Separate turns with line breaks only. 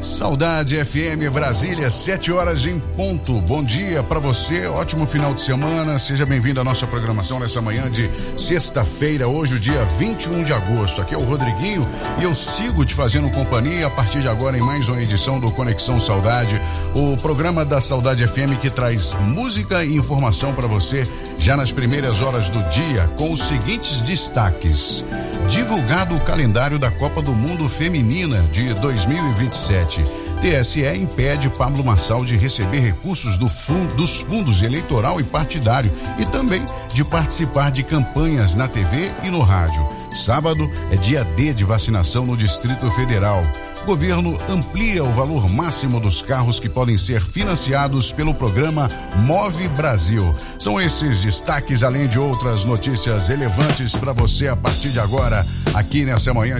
Saudade FM Brasília, 7 horas em ponto. Bom dia para você, ótimo final de semana. Seja bem-vindo à nossa programação nessa manhã de sexta-feira, hoje o dia 21 de agosto. Aqui é o Rodriguinho e eu sigo te fazendo companhia a partir de agora em mais uma edição do Conexão Saudade, o programa da Saudade FM que traz música e informação para você já nas primeiras horas do dia, com os seguintes destaques. Divulgado o calendário da Copa do Mundo Feminina de 2027. TSE impede Pablo Marçal de receber recursos dos fundos eleitoral e partidário e também de participar de campanhas na TV e no rádio. Sábado é dia D de vacinação no Distrito Federal. Governo amplia o valor máximo dos carros que podem ser financiados pelo programa Move Brasil. São esses destaques, além de outras notícias relevantes para você a partir de agora, aqui nessa manhã